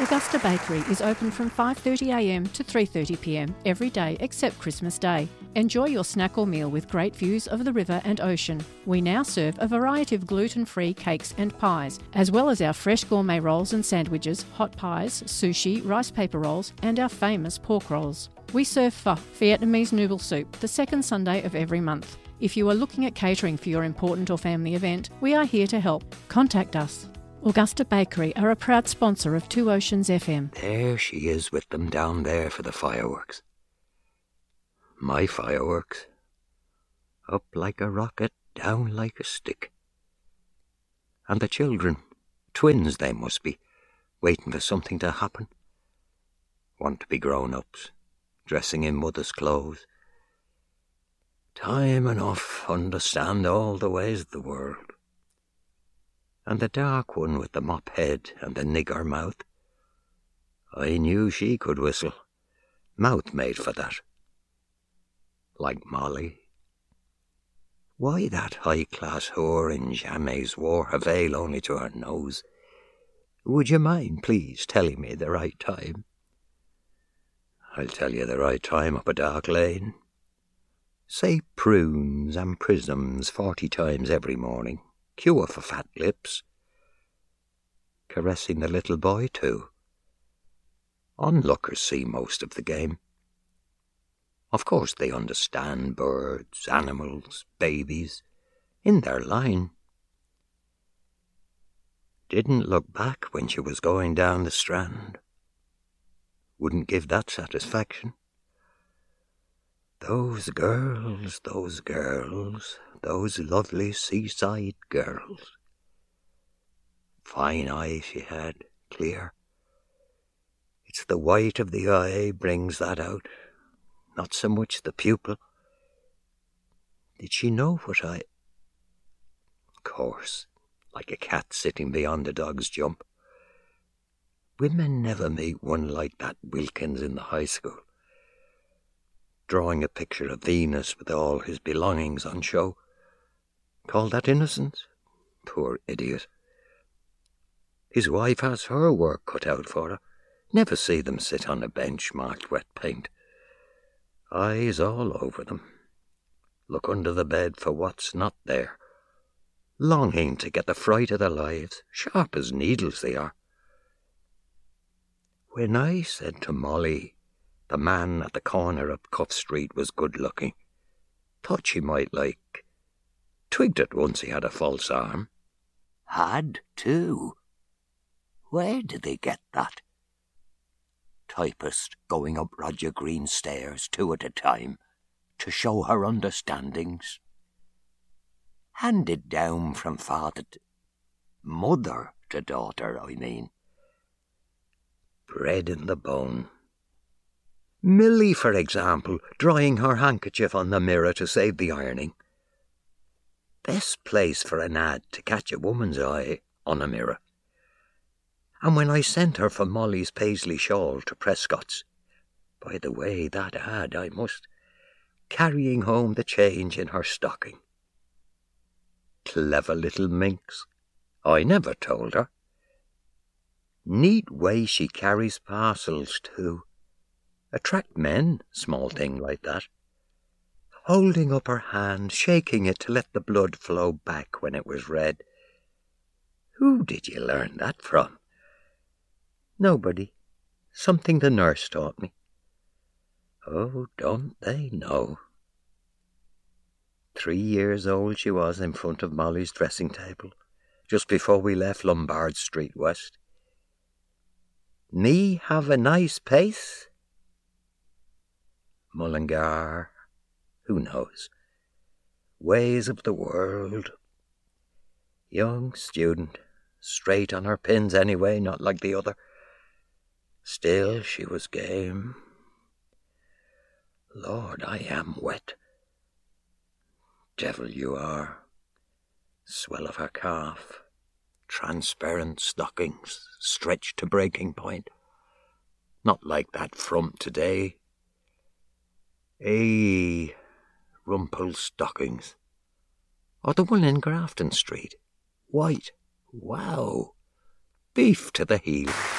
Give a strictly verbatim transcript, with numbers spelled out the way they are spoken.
Augusta Bakery is open from five thirty a m to three thirty p m every day except Christmas Day. Enjoy your snack or meal with great views of the river and ocean. We now serve a variety of gluten-free cakes and pies, as well as our fresh gourmet rolls and sandwiches, hot pies, sushi, rice paper rolls, and our famous pork rolls. We serve pho, Vietnamese noodle soup, the second Sunday of every month. If you are looking at catering for your important or family event, we are here to help. Contact us. Augusta Bakery are a proud sponsor of Two Oceans F M. There she is with them down there for the fireworks. My fireworks. Up like a rocket, down like a stick. And the children, twins they must be, waiting for something to happen. Want to be grown-ups, dressing in mother's clothes. Time enough, understand all the ways of the world. And the dark one with the mop head and the nigger mouth. I knew she could whistle. Mouth made for that. Like Molly. Why that high-class whore in jammies wore her veil only to her nose? Would you mind, please, telling me the right time? I'll tell you the right time up a dark lane. Say prunes and prisms forty times every morning. Cure for fat lips. Caressing the little boy, too. Onlookers see most of the game. Of course they understand birds, animals, babies, in their line. Didn't look back when she was going down the strand. Wouldn't give that satisfaction. Those girls, those girls, those lovely seaside girls. Fine eyes she had, clear. It's the white of the eye brings that out, not so much the pupil. Did she know what I... Of course, like a cat sitting beyond a dog's jump. Women never meet one like that Wilkins in the high school. Drawing a picture of Venus with all his belongings on show. Call that innocence? Poor idiot. His wife has her work cut out for her. Never see them sit on a bench marked wet paint. Eyes all over them. Look under the bed for what's not there. Longing to get the fright of their lives, sharp as needles they are. When I said to Molly the man at the corner of Cuff Street was good-looking, thought she might like, twigged at once he had a false arm. Had, too. Where did they get that? Typist going up Roger Green stairs two at a time to show her understandings. Handed down from father to... mother to daughter, I mean. Bred in the bone. Millie, for example, drying her handkerchief on the mirror to save the ironing. Best place for an ad to catch a woman's eye on a mirror. And when I sent her for Molly's Paisley shawl to Prescott's, by the way, that ad, I must, carrying home the change in her stocking. Clever little minx. I never told her. Neat way she carries parcels, too. Attract men, small thing like that. Holding up her hand, shaking it to let the blood flow back when it was red. Who did you learn that from? Nobody. Something the nurse taught me. Oh, don't they know? Three years old she was in front of Molly's dressing table, just before we left Lombard Street West. Me have a nice pace? Mullingar, who knows? Ways of the world. Young student, straight on her pins anyway, not like the other. Still she was game. Lord, I am wet. Devil you are. Swell of her calf. Transparent stockings, stretched to breaking point. Not like that frump today. Eh, rumpled stockings. Or the one in Grafton Street. White. Wow. Beef to the heel.